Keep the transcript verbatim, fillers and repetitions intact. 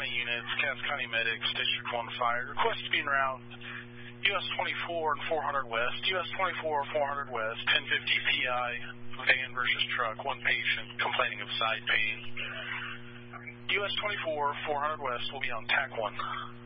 County units, Cass County Medics, District one Fire. Request to be en route U S twenty-four and four hundred West, U S twenty-four, four hundred West, ten fifty P I, van versus truck, one patient complaining of side pain. U S twenty-four, four hundred West will be on T A C one.